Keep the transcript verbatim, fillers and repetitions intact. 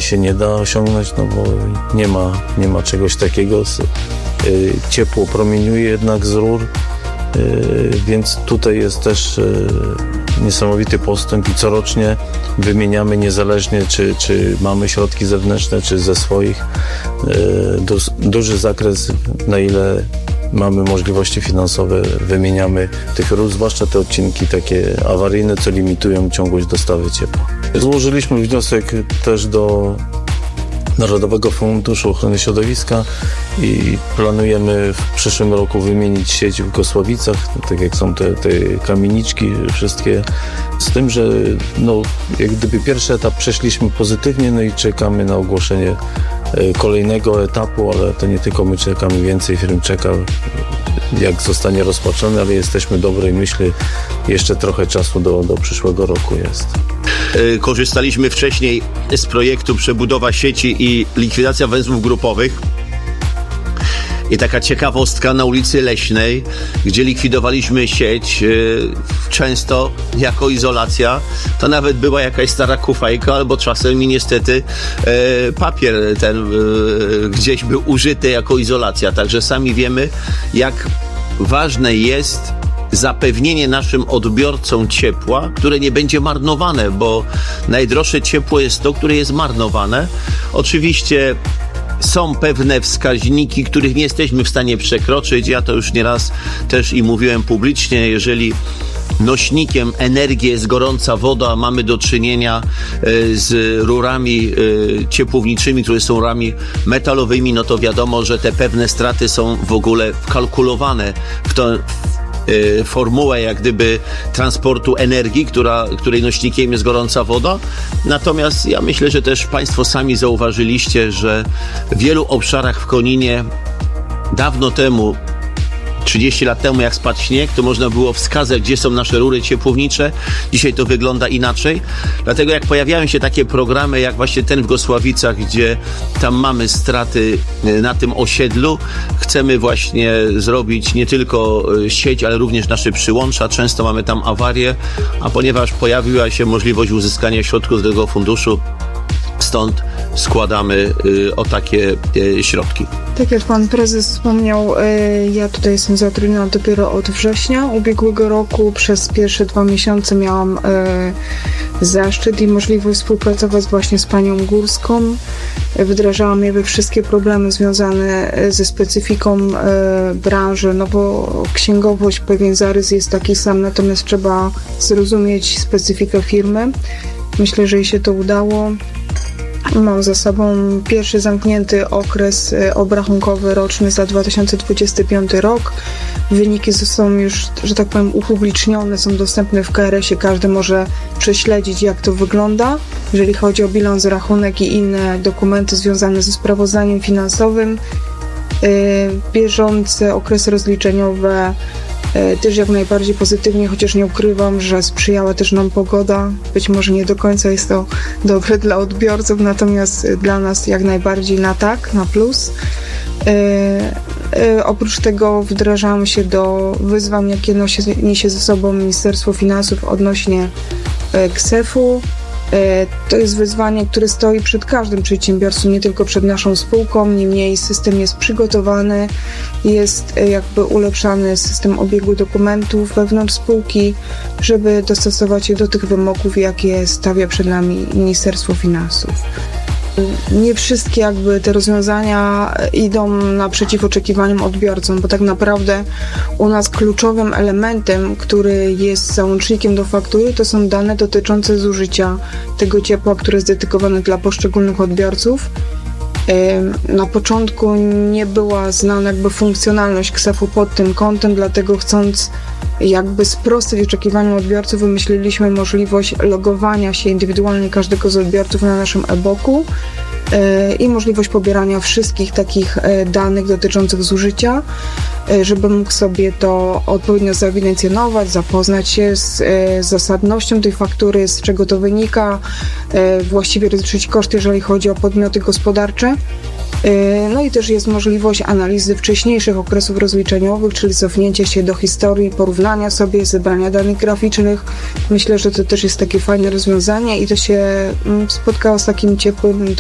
się nie da osiągnąć, no bo nie ma, nie ma czegoś takiego. Ciepło promieniuje jednak z rur, więc tutaj jest też niesamowity postęp i corocznie wymieniamy niezależnie, czy, czy mamy środki zewnętrzne, czy ze swoich, du, duży zakres, na ile mamy możliwości finansowe, wymieniamy tych rur, zwłaszcza te odcinki takie awaryjne, co limitują ciągłość dostawy ciepła. Złożyliśmy wniosek też do Narodowego Funduszu Ochrony Środowiska i planujemy w przyszłym roku wymienić sieć w Gosławicach, tak jak są te, te kamieniczki wszystkie, z tym, że no, jak gdyby pierwszy etap przeszliśmy pozytywnie, no i czekamy na ogłoszenie kolejnego etapu, ale to nie tylko my czekamy, więcej firm czeka, jak zostanie rozpoczęty, ale jesteśmy dobrej myśli, jeszcze trochę czasu do, do przyszłego roku jest. Korzystaliśmy wcześniej z projektu przebudowa sieci i likwidacja węzłów grupowych. I taka ciekawostka na ulicy Leśnej, gdzie likwidowaliśmy sieć, yy, często jako izolacja, to nawet była jakaś stara kufajka, albo czasem i niestety yy, papier ten yy, gdzieś był użyty jako izolacja. Także sami wiemy, jak ważne jest zapewnienie naszym odbiorcom ciepła, które nie będzie marnowane, bo najdroższe ciepło jest to, które jest marnowane. Oczywiście są pewne wskaźniki, których nie jesteśmy w stanie przekroczyć. Ja to już nieraz też i mówiłem publicznie, jeżeli nośnikiem energii jest gorąca woda, mamy do czynienia z rurami ciepłowniczymi, które są rurami metalowymi, no to wiadomo, że te pewne straty są w ogóle wkalkulowane w to, formułę jak gdyby transportu energii, która, której nośnikiem jest gorąca woda. Natomiast ja myślę, że też Państwo sami zauważyliście, że w wielu obszarach w Koninie dawno temu, trzydzieści lat temu, jak spadł śnieg, to można było wskazać, gdzie są nasze rury ciepłownicze. Dzisiaj to wygląda inaczej. Dlatego jak pojawiają się takie programy, jak właśnie ten w Gosławicach, gdzie tam mamy straty na tym osiedlu, chcemy właśnie zrobić nie tylko sieć, ale również nasze przyłącza. Często mamy tam awarie, a ponieważ pojawiła się możliwość uzyskania środków z tego funduszu, stąd składamy y, o takie y, środki. Tak jak pan prezes wspomniał, y, ja tutaj jestem zatrudniona dopiero od września ubiegłego roku. Przez pierwsze dwa miesiące miałam y, zaszczyt i możliwość współpracować właśnie z panią Górską. Wdrażałam jakby wszystkie problemy związane ze specyfiką y, branży, no bo księgowość, pewien zarys jest taki sam, natomiast trzeba zrozumieć specyfikę firmy. Myślę, że jej się to udało. Mam za sobą pierwszy zamknięty okres obrachunkowy roczny za dwa tysiące dwudziesty piąty rok. Wyniki są już, że tak powiem, upublicznione, są dostępne w K R S ie. Każdy może prześledzić, jak to wygląda, jeżeli chodzi o bilans, rachunek i inne dokumenty związane ze sprawozdaniem finansowym. Bieżące okresy rozliczeniowe też jak najbardziej pozytywnie, chociaż nie ukrywam, że sprzyjała też nam pogoda. Być może nie do końca jest to dobre dla odbiorców, natomiast dla nas jak najbardziej na tak, na plus. E, e, oprócz tego wdrażamy się do wyzwań, jakie nosi, niesie ze sobą Ministerstwo Finansów odnośnie e, K S E F u. To jest wyzwanie, które stoi przed każdym przedsiębiorstwem, nie tylko przed naszą spółką. Niemniej system jest przygotowany, jest jakby ulepszany system obiegu dokumentów wewnątrz spółki, żeby dostosować się do tych wymogów, jakie stawia przed nami Ministerstwo Finansów. Nie wszystkie jakby te rozwiązania idą naprzeciw oczekiwaniom odbiorcom, bo tak naprawdę u nas kluczowym elementem, który jest załącznikiem do faktury, to są dane dotyczące zużycia tego ciepła, które jest dedykowane dla poszczególnych odbiorców. Na początku nie była znana jakby funkcjonalność K S E F u pod tym kątem, dlatego chcąc jakby sprostać oczekiwaniom odbiorców, wymyśliliśmy możliwość logowania się indywidualnie każdego z odbiorców na naszym e-boku i możliwość pobierania wszystkich takich danych dotyczących zużycia, żeby mógł sobie to odpowiednio zaewidencjonować, zapoznać się z zasadnością tej faktury, z czego to wynika, właściwie rozliczyć koszty, jeżeli chodzi o podmioty gospodarcze. No i też jest możliwość analizy wcześniejszych okresów rozliczeniowych, czyli cofnięcie się do historii, porównania sobie, zebrania danych graficznych. Myślę, że to też jest takie fajne rozwiązanie i to się spotkało z takim ciepłym